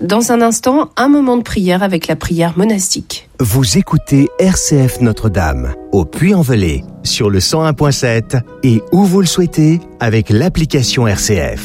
Dans un instant, un moment de prière avec la prière monastique. Vous écoutez RCF Notre-Dame, au Puy-en-Velay, sur le 101.7 et où vous le souhaitez avec l'application RCF.